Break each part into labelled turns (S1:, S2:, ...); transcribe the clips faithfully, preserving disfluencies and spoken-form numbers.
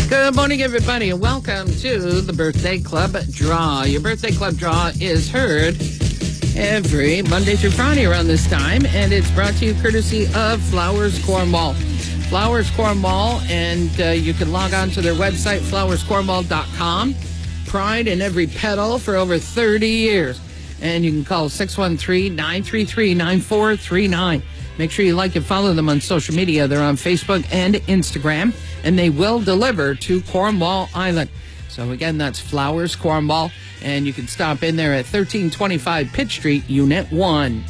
S1: Good morning, everybody, and welcome to the Birthday Club Draw. Your Birthday Club Draw is heard every Monday through Friday around this time, and it's brought to you courtesy of Flowers Cornwall. Flowers Cornwall, and uh, you can log on to their website, flowers cornwall dot com. Pride in every petal for over thirty years. And you can call six one three, nine three three, nine four three nine. Make sure you like and follow them on social media. They're on Facebook and Instagram, and they will deliver to Cornwall Island. So again, that's Flowers Cornwall, and you can stop in there at thirteen twenty-five Pitt Street, Unit one.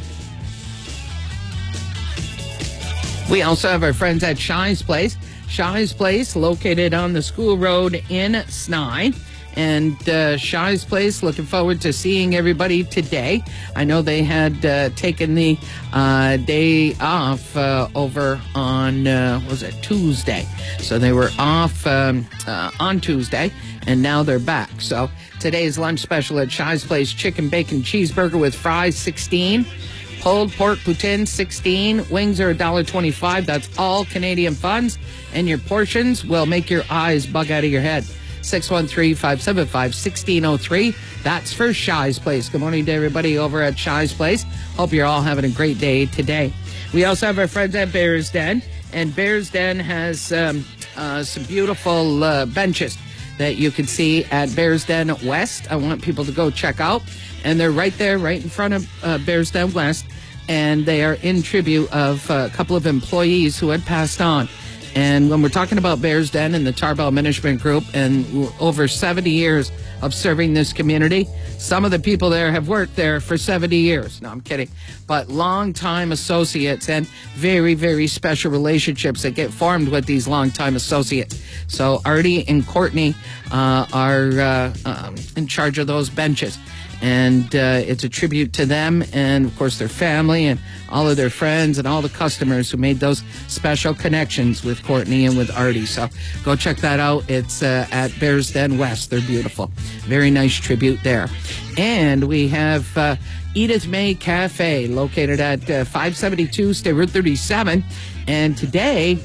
S1: We also have our friends at Shy's Place. Shy's Place, located on the school road in Snai. And uh, Shy's Place, looking forward to seeing everybody today. I know they had uh, taken the uh, day off uh, over on, uh, was it Tuesday? So they were off um, uh, on Tuesday, and now they're back. So today's lunch special at Shy's Place, chicken bacon cheeseburger with fries, sixteen. Pulled pork poutine, sixteen. Wings are one dollar twenty-five. That's all Canadian funds. And your portions will make your eyes bug out of your head. six one three, five seven five, one six zero three. That's for Shy's Place. Good morning to everybody over at Shy's Place. Hope you're all having a great day today. We also have our friends at Bear's Den. And Bear's Den has um, uh, some beautiful uh, benches that you can see at Bear's Den West. I want people to go check out. And they're right there, right in front of uh, Bear's Den West. And they are in tribute of uh, a couple of employees who had passed on. And when we're talking about Bear's Den and the Tarbell Management Group and over seventy years of serving this community, some of the people there have worked there for seventy years. No, I'm kidding. But long-time associates and very, very special relationships that get formed with these long-time associates. So Artie and Courtney uh, are uh, um, in charge of those benches. And uh, it's a tribute to them and, of course, their family and all of their friends and all the customers who made those special connections with Courtney and with Artie. So go check that out. It's uh, at Bear's Den West. They're beautiful. Very nice tribute there. And we have uh, Edith May Cafe located at uh, five seventy-two State Route thirty-seven. And today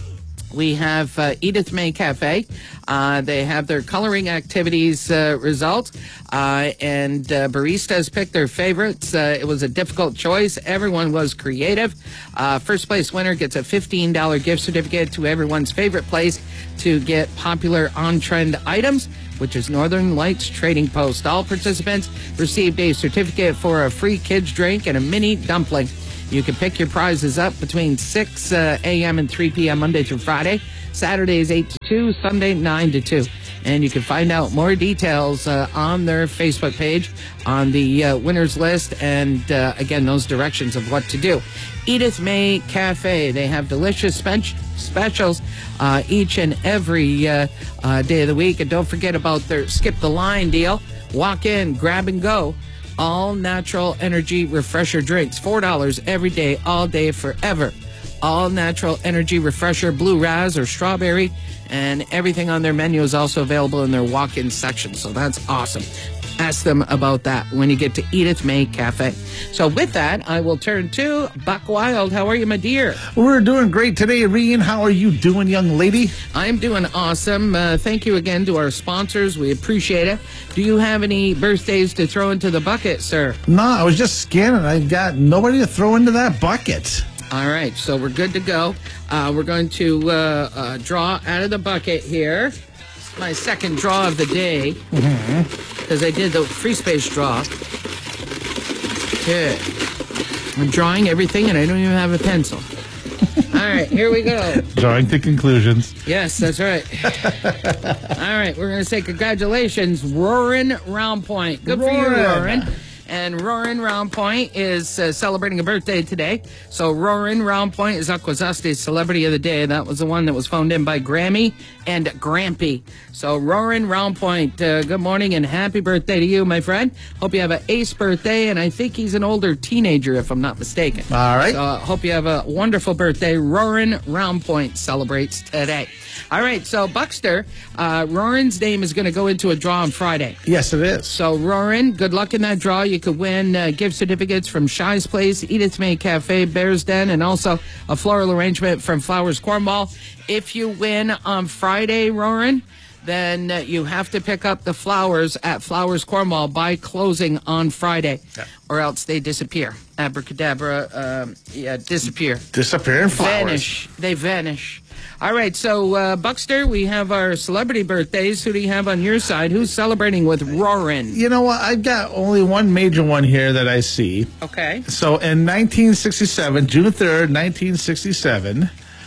S1: we have uh, Edith May Cafe. Uh, they have their coloring activities uh, results, uh, and uh, baristas picked their favorites. Uh, it was a difficult choice. Everyone was creative. Uh, first place winner gets a fifteen dollar gift certificate to everyone's favorite place to get popular on-trend items, which is Northern Lights Trading Post. All participants received a certificate for a free kids drink and a mini dumpling. You can pick your prizes up between six a.m. and three p.m. Monday through Friday. Saturdays eight to two, Sunday nine to two. And you can find out more details uh, on their Facebook page on the uh, winners list and, uh, again, those directions of what to do. Edith May Cafe. They have delicious spe- specials uh, each and every uh, uh, day of the week. And don't forget about their Skip the Line deal. Walk in, grab and go. All natural energy refresher drinks. four dollars every day, all day, forever. All natural energy refresher, blue raz or strawberry, and everything on their menu is also available in their walk-in section. So that's awesome. Ask them about that when you get to Edith May Cafe. So with that, I will turn to Buck Wild. How are you, my dear?
S2: We're doing great today, Reen. How are you doing, young lady?
S1: I'm doing awesome. Uh, thank you again to our sponsors. We appreciate it. Do you have any birthdays to throw into the bucket, sir?
S2: No, I was just scanning. I got nobody to throw into that bucket.
S1: All right, so we're good to go. Uh, we're going to uh, uh, draw out of the bucket here. My second draw of the day, because mm-hmm. I did the free space draw. Okay. I'm drawing everything, and I don't even have a pencil. All right, here we go.
S2: Drawing to conclusions.
S1: Yes, that's right. All right, we're going to say congratulations, Roarin' Round Point. Good Roarin'. for you, Roarin'. And Roarin' Round Point is uh, celebrating a birthday today. So Roarin' Round Point is Aquazuste's Celebrity of the Day. That was the one that was phoned in by Grammy and Grampy. So Roarin' Round Point, uh, good morning and happy birthday to you, my friend. Hope you have an ace birthday, and I think he's an older teenager, if I'm not mistaken.
S2: All right.
S1: So I uh, hope you have a wonderful birthday. Roarin' Round Point celebrates today. All right, so Buckster, uh, Roarin's name is going to go into a draw on Friday.
S2: Yes, it is.
S1: So Roarin', good luck in that draw. You could win uh, gift certificates from Shy's Place, Edith May Cafe, Bear's Den, and also a floral arrangement from Flowers Cornwall. If you win on Friday, Roran, then uh, you have to pick up the flowers at Flowers Cornwall by closing on Friday, yeah. or else they disappear. Abracadabra, um, yeah, disappear.
S2: Disappear in flowers.
S1: Vanish. They vanish. All right, so uh, Buckster, we have our celebrity birthdays. Who do you have on your side? Who's celebrating with Roran?
S2: You know what? I've got only one major one here that I see.
S1: Okay.
S2: So in nineteen sixty-seven, June third, nineteen sixty-seven,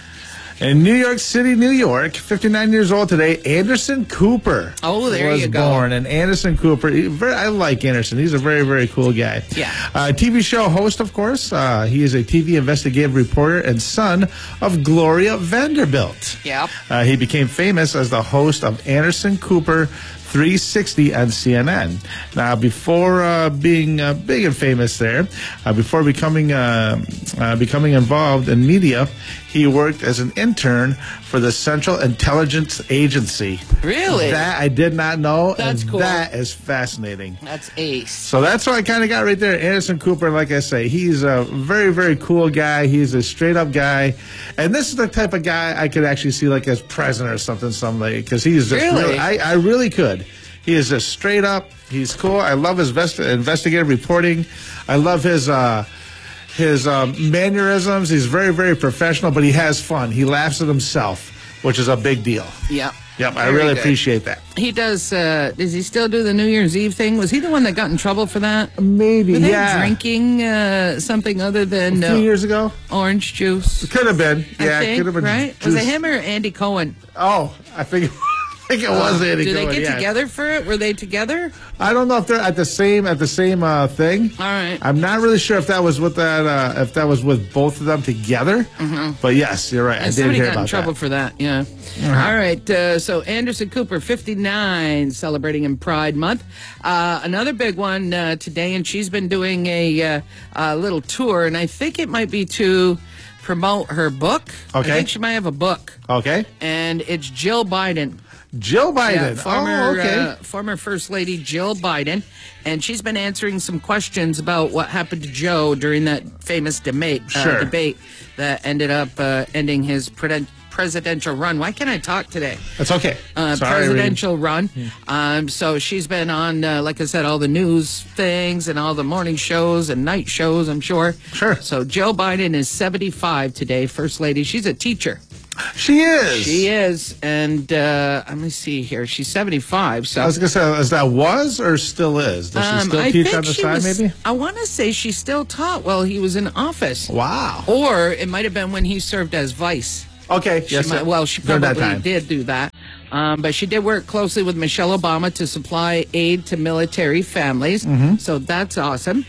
S2: in New York City, New York, fifty-nine years old today, Anderson Cooper.
S1: Oh, there
S2: was
S1: you go.
S2: born. And Anderson Cooper, he, very, I like Anderson. He's a very, very cool guy.
S1: Yeah.
S2: Uh, T V show host, of course. Uh, he is a T V investigative reporter and son of Gloria Vanderbilt.
S1: Yep.
S2: Uh, he became famous as the host of Anderson Cooper three sixty on C N N. Now, before uh, being uh, big and famous there, uh, before becoming uh, uh, becoming involved in media, he worked as an intern for the Central Intelligence Agency.
S1: Really?
S2: That I did not know.
S1: That's
S2: and
S1: cool.
S2: That is fascinating.
S1: That's ace.
S2: So that's what I kind of got right there. Anderson Cooper, like I say, he's a very, very cool guy. He's a straight-up guy. And this is the type of guy I could actually see like as president or something, something because he's just
S1: Really?
S2: really, I, I really could. He is just straight up. He's cool. I love his vest- investigative reporting. I love his uh, his um, mannerisms. He's very, very professional, but he has fun. He laughs at himself, which is a big deal.
S1: Yep.
S2: Yep, I
S1: Very
S2: really
S1: good.
S2: appreciate that.
S1: He does, uh, does he still do the New Year's Eve thing? Was he the one that got in trouble for that?
S2: Maybe,
S1: Were they
S2: yeah.
S1: drinking uh, something other than
S2: A few
S1: uh,
S2: years ago?
S1: orange juice?
S2: Could have been.
S1: I
S2: Yeah,
S1: think,
S2: could have been.
S1: right? Was it
S2: juice.
S1: him or Andy Cohen?
S2: Oh, I think, I think it was Andy
S1: Do they
S2: Cohen,
S1: get
S2: yeah.
S1: together for it? Were they together?
S2: I don't know if they're at the same at the same uh, thing.
S1: All right.
S2: I'm not really sure if that was with that uh, if that was with both of them together. Mm-hmm. But yes, you're right.
S1: And
S2: I did
S1: somebody
S2: hear
S1: got
S2: about
S1: in trouble
S2: that.
S1: for that, yeah. All right, uh, so Anderson Cooper, fifty-nine, celebrating in Pride Month. Uh, another big one uh, today, and she's been doing a, uh, a little tour, and I think it might be to promote her book.
S2: Okay.
S1: I think she might have a book.
S2: Okay.
S1: And it's Jill Biden.
S2: Jill Biden.
S1: Yeah, former,
S2: oh, okay.
S1: uh, former First Lady Jill Biden. And she's been answering some questions about what happened to Joe during that famous debate, uh,
S2: Sure.
S1: debate that ended up uh, ending his pre- presidential run. Why can't I talk today?
S2: That's okay.
S1: Uh,
S2: Sorry, Reed.
S1: presidential run. Um, so she's been on, uh, like I said, all the news things and all the morning shows and night shows, I'm sure.
S2: Sure.
S1: So Joe Biden is seventy-five today, First Lady. She's a teacher.
S2: She is.
S1: She is. And uh, let me see here. She's seventy-five. So
S2: I was going to say, is that was or still is? Does she
S1: um,
S2: still
S1: I
S2: teach
S1: think
S2: on the
S1: she
S2: side,
S1: was,
S2: maybe?
S1: I want to say she still taught while he was in office.
S2: Wow.
S1: Or it might have been when he served as vice.
S2: Okay.
S1: She
S2: Yes.
S1: might, well, she
S2: during that
S1: probably
S2: time.
S1: did do that. Um, but she did work closely with Michelle Obama to supply aid to military families.
S2: Mm-hmm.
S1: So that's awesome.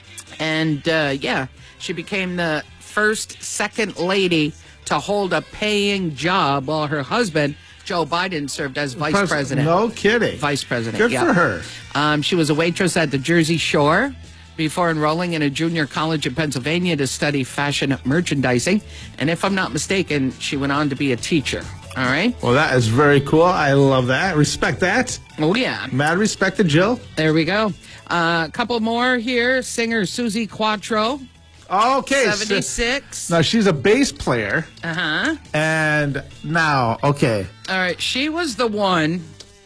S1: And, uh, yeah, she became the first second lady to hold a paying job while her husband, Joe Biden, served as vice
S2: Pres-
S1: president.
S2: No kidding.
S1: Vice president,
S2: Good
S1: yeah.
S2: for her.
S1: Um, she was a waitress at the Jersey Shore before enrolling in a junior college in Pennsylvania to study fashion merchandising. And if I'm not mistaken, she went on to be a teacher. All right?
S2: Well, that is very cool. I love that. Respect that.
S1: Oh, yeah.
S2: Mad respect to Jill.
S1: There we go. A uh, couple more here. Singer Susie Quattro,
S2: Okay. so-
S1: seventy-six.
S2: now, she's a bass player.
S1: Uh-huh.
S2: And now, okay.
S1: All right. She was the one,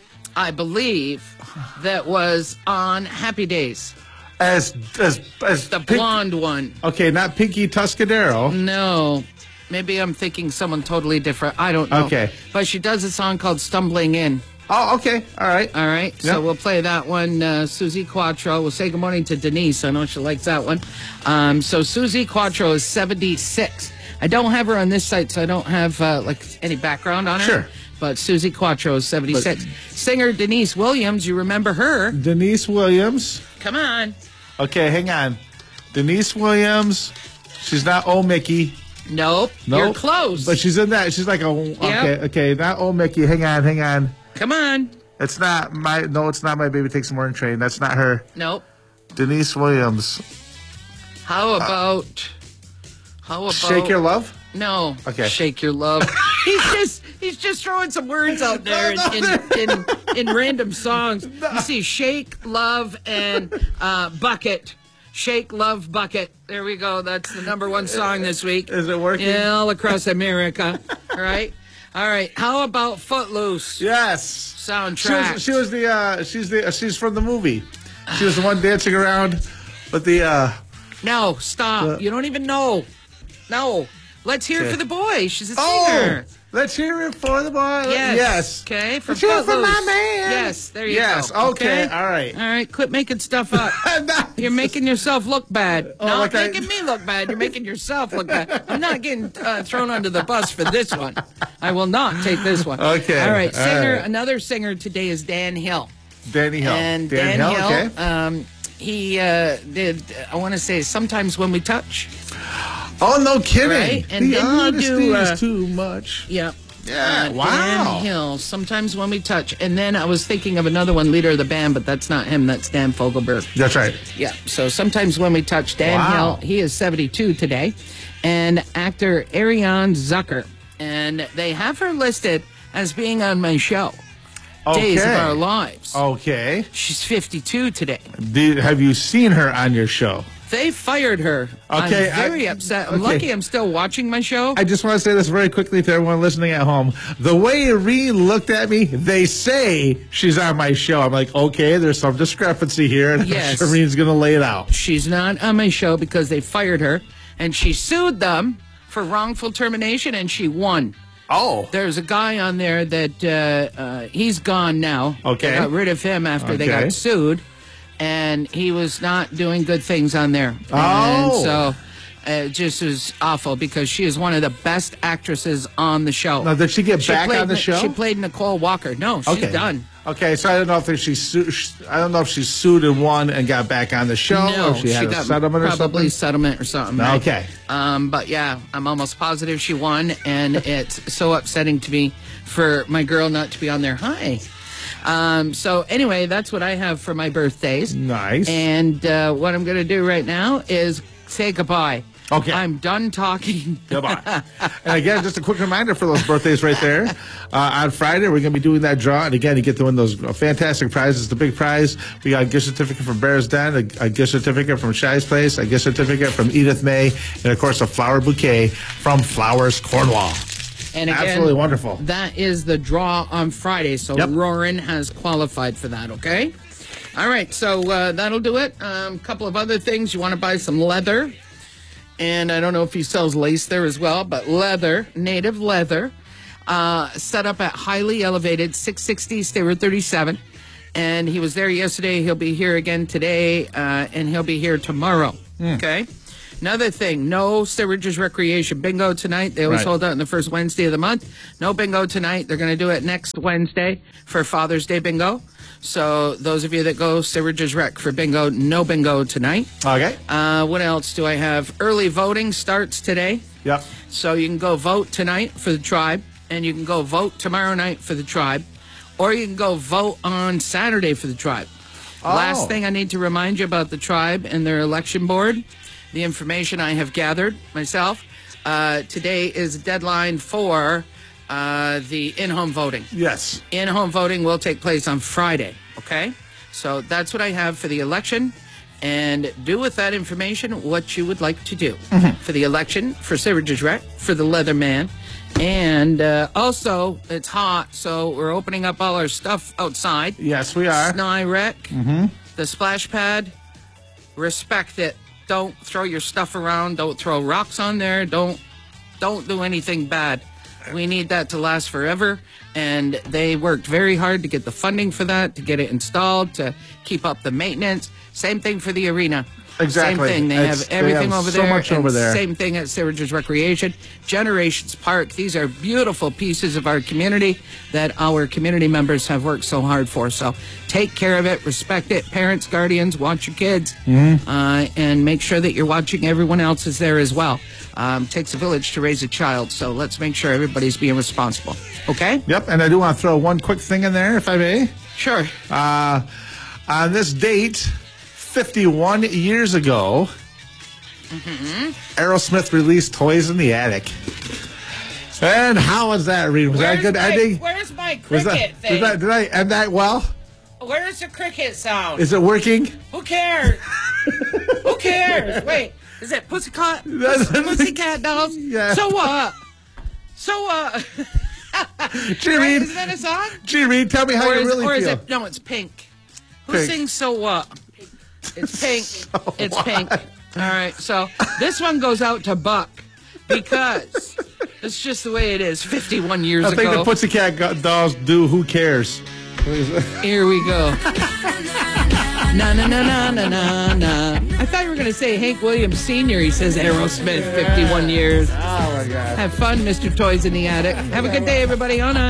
S1: I believe, that was on Happy Days.
S2: As, as, as
S1: The
S2: Pink-
S1: blonde one.
S2: Okay, not Pinky Tuscadero.
S1: No. Maybe I'm thinking someone totally different. I don't know.
S2: Okay.
S1: But she does a song called Stumbling In.
S2: Oh, okay. All right.
S1: All right. So
S2: Yep.
S1: we'll play that one. Uh, Susie Quattro. We'll say good morning to Denise. I know she likes that one. Um, so Susie Quattro is seventy-six. I don't have her on this site, so I don't have uh, like any background on her.
S2: Sure.
S1: But Susie Quattro is seventy-six. Singer Denise Williams, you remember her.
S2: Denise Williams.
S1: Come on.
S2: Okay, hang on. Denise Williams. She's not old Mickey.
S1: Nope.
S2: Nope.
S1: You're close.
S2: But she's in that. She's like a. Okay, okay. Not old Mickey. Hang on, hang on.
S1: Come on.
S2: It's not my. No, it's not My Baby Takes a Morning Train. That's not her.
S1: Nope.
S2: Denise Williams.
S1: How about... How about...
S2: Shake Your Love?
S1: No.
S2: Okay.
S1: Shake Your Love. he's just he's just throwing some words out there in, in, in, in random songs. You see Shake, Love, and uh, Bucket. Shake, Love, Bucket. There we go. That's the number one song this week.
S2: Is it working?
S1: Yeah, all across America. All right. All right. How about Footloose?
S2: Yes.
S1: Soundtrack.
S2: She was, she was the. Uh, she's the. Uh, she's from the movie. She was the one dancing around, but the. Uh,
S1: no, stop.
S2: The,
S1: you don't even know. No. Let's hear okay. it for the boy. She's a
S2: oh,
S1: singer.
S2: Let's hear it for the boy.
S1: Yes.
S2: Yes.
S1: Okay. For
S2: let's hear it for my man.
S1: Yes. There you
S2: yes.
S1: go.
S2: Yes. Okay.
S1: okay.
S2: All right.
S1: All right. Quit making stuff up. You're making yourself look bad.
S2: Oh,
S1: not
S2: okay.
S1: making me look bad. You're making yourself look bad. I'm not getting uh, thrown under the bus for this one. I will not take this one.
S2: Okay.
S1: All right. Singer.
S2: All right.
S1: Another singer today is Dan Hill.
S2: Danny Hill.
S1: And
S2: Dan,
S1: Dan,
S2: Hill.
S1: Hill
S2: Okay.
S1: um, he uh, did. I want to say Sometimes When We Touch.
S2: Oh, no kidding.
S1: Right? And
S2: the
S1: then
S2: honesty
S1: you do, uh,
S2: is too much.
S1: Yeah.
S2: Yeah,
S1: uh,
S2: wow.
S1: Dan Hill, Sometimes When We Touch. And then I was thinking of another one, leader of the band, but that's not him. That's Dan Fogelberg.
S2: That's right.
S1: Yeah. So Sometimes When We Touch, Dan
S2: wow.
S1: Hill. He is seventy-two today. And actor Ariane Zucker. And they have her listed as being on my show.
S2: Okay.
S1: Days of Our Lives.
S2: Okay.
S1: She's fifty-two today.
S2: Did, have you seen her on your show?
S1: They fired her.
S2: Okay,
S1: I'm very
S2: I,
S1: upset. I'm
S2: okay.
S1: lucky I'm still watching my show.
S2: I just want to say this very quickly to everyone listening at home. The way Irene looked at me, they say she's on my show. I'm like, okay, there's some discrepancy here, and
S1: Yes.
S2: Irene's going to lay it out.
S1: She's not on my show because they fired her, and she sued them for wrongful termination, and she won.
S2: Oh.
S1: There's a guy on there that uh, uh, he's gone now.
S2: Okay.
S1: They got rid of him after
S2: okay.
S1: they got sued. And he was not doing good things on there.
S2: Oh.
S1: And so it just was awful because she is one of the best actresses on the show.
S2: Now, did she get
S1: she
S2: back
S1: played,
S2: on the show?
S1: She played Nicole Walker. No, she's
S2: okay.
S1: done.
S2: Okay, so I don't know if she su- I don't know if she sued and won and got back on the show,
S1: No,
S2: or if she had
S1: she
S2: a
S1: got
S2: settlement or
S1: probably
S2: something.
S1: settlement or something. Right?
S2: Okay.
S1: Um, but yeah, I'm almost positive she won, and it's so upsetting to me for my girl not to be on there. Hi. Um, so anyway, that's what I have for my birthdays.
S2: Nice.
S1: And uh, what I'm going to do right now is say goodbye.
S2: Okay.
S1: I'm done talking.
S2: Goodbye. And again, just a quick reminder for those birthdays right there. Uh, on Friday, we're going to be doing that draw. And again, you get to win those fantastic prizes. The big prize, we got a gift certificate from Bear's Den, a, a gift certificate from Shy's Place, a gift certificate from Edith May, and of course, a flower bouquet from Flowers Cornwall.
S1: And again,
S2: absolutely wonderful.
S1: That is the draw on Friday. So
S2: yep.
S1: Roarin has qualified for that, okay? All right, so uh, that'll do it. A um, couple of other things. You want to buy some leather. And I don't know if he sells lace there as well, but leather, native leather, uh, set up at highly elevated six sixty Stewart thirty-seven. And he was there yesterday. He'll be here again today, uh, and he'll be here tomorrow. Mm. Okay? Another thing, no Sturridge's Recreation Bingo tonight. They always
S2: right.
S1: hold out on the first Wednesday of the month. No bingo tonight. They're going to do it next Wednesday for Father's Day Bingo. So those of you that go Sturridge's Rec for bingo, no bingo tonight.
S2: Okay.
S1: Uh, what else do I have? Early voting starts today.
S2: Yep.
S1: So you can go vote tonight for the tribe, and you can go vote tomorrow night for the tribe, or you can go vote on Saturday for the tribe.
S2: Oh.
S1: Last thing I need to remind you about the tribe and their election board, the information I have gathered myself. Uh, today is a deadline for uh, the in-home voting.
S2: Yes.
S1: In-home voting will take place on Friday, okay? So that's what I have for the election. And do with that information what you would like to do. Mm-hmm. For the election, for Sturridge's Rec, for the Leatherman. And uh, also, it's hot, so we're opening up all our stuff outside.
S2: Yes, we are.
S1: Sny Rec,
S2: mm-hmm.
S1: the splash pad, respect it. Don't throw your stuff around. Don't throw rocks on there. Don't don't do anything bad. We need that to last forever. And they worked very hard to get the funding for that, to get it installed, to keep up the maintenance. Same thing for the arena.
S2: Exactly.
S1: Same thing. They
S2: it's,
S1: have everything
S2: they have
S1: over
S2: so
S1: there.
S2: much
S1: and
S2: over there.
S1: Same thing at Sturridge's Recreation. Generations Park. These are beautiful pieces of our community that our community members have worked so hard for. So take care of it. Respect it. Parents, guardians, watch your kids.
S2: Mm-hmm.
S1: Uh, and make sure that you're watching everyone else is there as well. Um, takes a village to raise a child. So let's make sure everybody's being responsible. Okay?
S2: Yep. And I do want to throw one quick thing in there, if I may.
S1: Sure.
S2: Uh, on this date, fifty-one years ago, mm-hmm. Aerosmith released Toys in the Attic. And how was that, Reed? Was
S1: Where's
S2: that a good
S1: my,
S2: ending?
S1: Where's my
S2: Was
S1: cricket
S2: that,
S1: thing?
S2: did, that, did I end that well?
S1: Where's the cricket sound?
S2: Is it working?
S1: Who cares? Who cares? Wait, is it Pussycat? Pussy, Pussycat Dolls?
S2: Yeah.
S1: So what? So what?
S2: Gee,
S1: Right?
S2: Reed.
S1: Is that a song?
S2: Gee, Reed, tell me how
S1: Or,
S2: you
S1: is,
S2: really
S1: or is
S2: feel.
S1: it? No, it's Pink. Who
S2: Pink.
S1: sings So What? It's Pink.
S2: So
S1: it's
S2: what?
S1: Pink. All right, so this one goes out to Buck because it's just the way it is. fifty-one years
S2: I think
S1: ago.
S2: the Pussycat Go- Dolls do Who Cares?
S1: Here we go. Na na na na na na na. I thought you were going to say Hank Williams Senior He says Aerosmith, fifty-one years.
S2: Oh, my God.
S1: Have fun, Mister Toys in the Attic. Have a good day, everybody. On